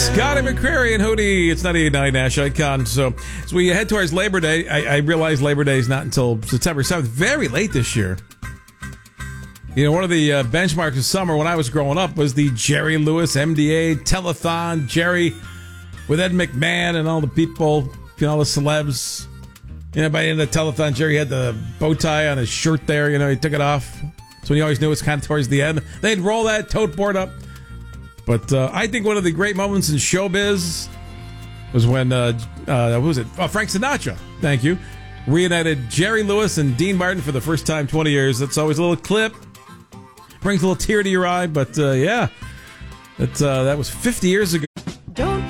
Scotty McCreery and Hootie. It's 98.9 Nash Icon. So as we head towards Labor Day, I realize Labor Day is not until September 7th. Very late this year. You know, one of the benchmarks of summer when I was growing up was the Jerry Lewis MDA Telethon. Jerry with Ed McMahon and all the people, you know, all the celebs. You know, by the end of the telethon, Jerry had the bow tie on his shirt there. You know, he took it off. So he always knew it was kind of towards the end. They'd roll that tote board up. But I think one of the great moments in showbiz was when, what was it? Oh, Frank Sinatra, thank you, reunited Jerry Lewis and Dean Martin for the first time in 20 years. That's always a little clip. Brings a little tear to your eye. But, yeah, that was 50 years ago.